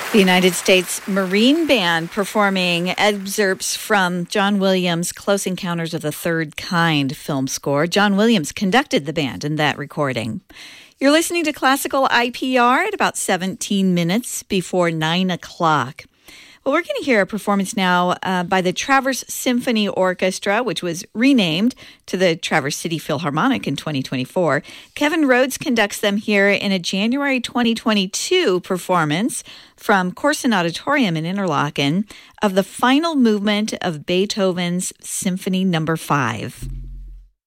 The United States Marine Band performing excerpts from John Williams' Close Encounters of the Third Kind film score. John Williams conducted the band in that recording. You're listening to Classical IPR at about 17 minutes before 9 o'clock. Well, we're going to hear a performance now by the Traverse Symphony Orchestra, which was renamed to the Traverse City Philharmonic in 2024. Kevin Rhodes conducts them here in a January 2022 performance from Corson Auditorium in Interlaken of the final movement of Beethoven's Symphony No. 5.